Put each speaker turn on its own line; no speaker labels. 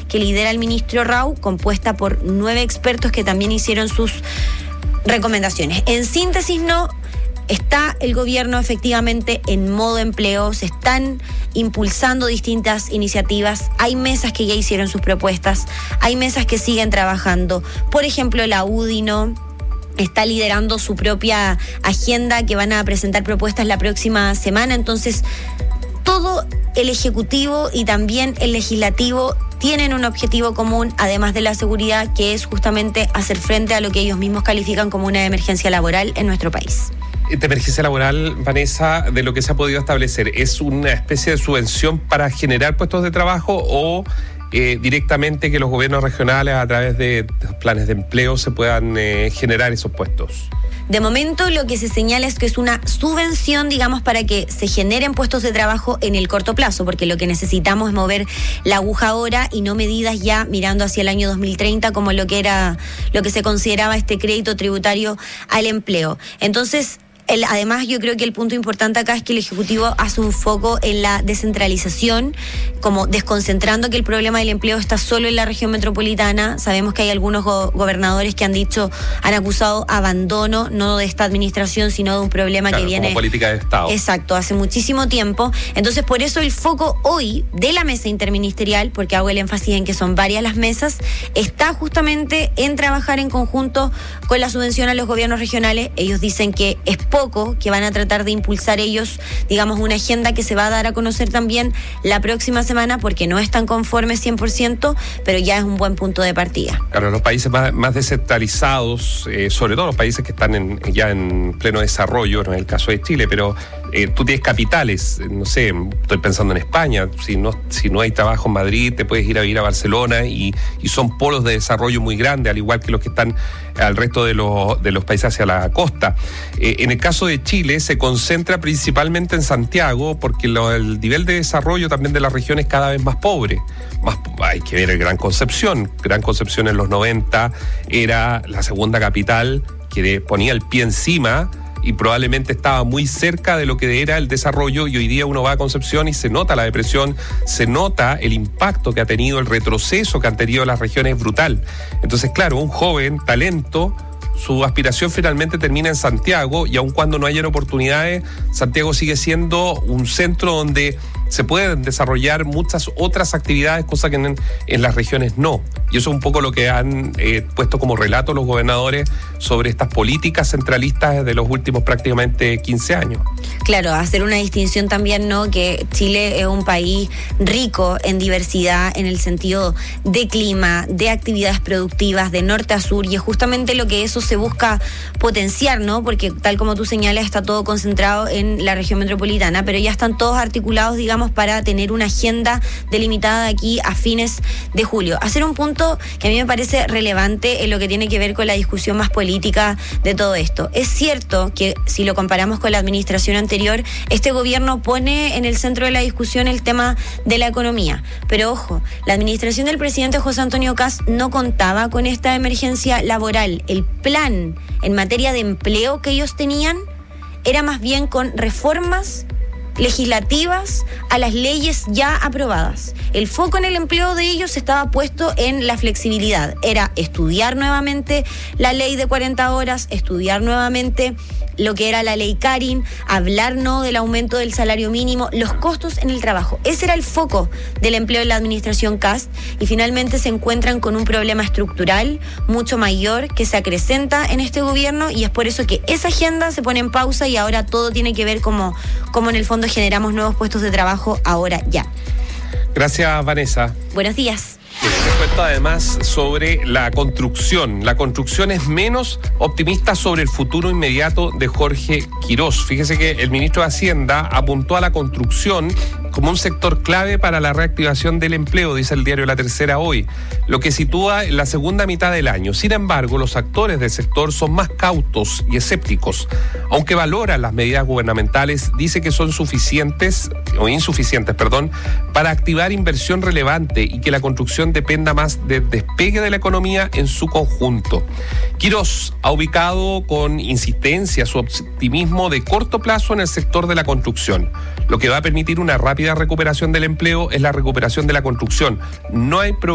que lidera el ministro Rau, compuesta por 9 expertos que también hicieron sus recomendaciones. En síntesis, está el gobierno efectivamente en modo empleo, se están impulsando distintas iniciativas, hay mesas que ya hicieron sus propuestas, hay mesas que siguen trabajando. Por ejemplo, la UDI está liderando su propia agenda, que van a presentar propuestas la próxima semana. Entonces, todo el Ejecutivo y también el Legislativo tienen un objetivo común, además de la seguridad, que es justamente hacer frente a lo que ellos mismos califican como una emergencia laboral en nuestro país.
Esta emergencia laboral, Vanessa, de lo que se ha podido establecer, ¿es una especie de subvención para generar puestos de trabajo o directamente que los gobiernos regionales a través de planes de empleo se puedan generar esos puestos?
De momento lo que se señala es que es una subvención, digamos, para que se generen puestos de trabajo en el corto plazo, porque lo que necesitamos es mover la aguja ahora y no medidas ya mirando hacia el año 2030 como lo que se consideraba este crédito tributario al empleo. Entonces, además, yo creo que el punto importante acá es que el Ejecutivo hace un foco en la descentralización, como desconcentrando que el problema del empleo está solo en la región metropolitana. Sabemos que hay algunos gobernadores que han acusado abandono, no de esta administración, sino de un problema que viene...
como política de Estado.
Exacto, hace muchísimo tiempo. Entonces, por eso el foco hoy de la mesa interministerial, porque hago el énfasis en que son varias las mesas, está justamente en trabajar en conjunto con la subvención a los gobiernos regionales. Ellos dicen que es que van a tratar de impulsar ellos, digamos, una agenda que se va a dar a conocer también la próxima semana, porque no están conformes 100%, pero ya es un buen punto de partida.
Claro, los países más descentralizados, sobre todo los países que están ya en pleno desarrollo, no es el caso de Chile, pero tú tienes capitales, no sé, estoy pensando en España, si no hay trabajo en Madrid, te puedes ir a vivir a Barcelona y son polos de desarrollo muy grandes, al igual que los que están al resto de los países hacia la costa. En el caso de Chile se concentra principalmente en Santiago, porque el nivel de desarrollo también de la región es cada vez más pobre. Hay que ver el Gran Concepción. Gran Concepción en los 90 era la segunda capital que ponía el pie encima y probablemente estaba muy cerca de lo que era el desarrollo, y hoy día uno va a Concepción y se nota la depresión, se nota el impacto que ha tenido, el retroceso que han tenido las regiones brutal. Entonces, claro, un joven talento, su aspiración finalmente termina en Santiago, y aun cuando no hayan oportunidades, Santiago sigue siendo un centro donde se pueden desarrollar muchas otras actividades, cosas que en las regiones no. Y eso es un poco lo que han puesto como relato los gobernadores sobre estas políticas centralistas de los últimos prácticamente 15 años.
Claro, hacer una distinción también, que Chile es un país rico en diversidad, en el sentido de clima, de actividades productivas, de norte a sur, y es justamente lo que eso se busca potenciar, porque tal como tú señalas, está todo concentrado en la región metropolitana, pero ya están todos articulados, digamos, para tener una agenda delimitada de aquí a fines de julio. Hacer un punto que a mí me parece relevante en lo que tiene que ver con la discusión más política de todo esto. Es cierto que si lo comparamos con la administración anterior, este gobierno pone en el centro de la discusión el tema de la economía. Pero ojo, la administración del presidente José Antonio Kast no contaba con esta emergencia laboral. El plan en materia de empleo que ellos tenían era más bien con reformas legislativas a las leyes ya aprobadas. El foco en el empleo de ellos estaba puesto en la flexibilidad. Era estudiar nuevamente la ley de 40 horas, estudiar nuevamente lo que era la ley Karin, hablar del aumento del salario mínimo, los costos en el trabajo. Ese era el foco del empleo en la administración Kast, y finalmente se encuentran con un problema estructural mucho mayor que se acrecenta en este gobierno, y es por eso que esa agenda se pone en pausa y ahora todo tiene que ver cómo en el fondo generamos nuevos puestos de trabajo ahora ya.
Gracias, Vanessa.
Buenos días.
Les cuento además sobre la construcción. La construcción es menos optimista sobre el futuro inmediato de Jorge Quirós. Fíjese que el ministro de Hacienda apuntó a la construcción como un sector clave para la reactivación del empleo, dice el diario La Tercera hoy, lo que sitúa en la segunda mitad del año. Sin embargo, los actores del sector son más cautos y escépticos. Aunque valoran las medidas gubernamentales, dice que son insuficientes para activar inversión relevante y que la construcción dependa más del despegue de la economía en su conjunto. Quirós ha ubicado con insistencia su optimismo de corto plazo en el sector de la construcción. Lo que va a permitir una rápida recuperación del empleo es la recuperación de la construcción. No hay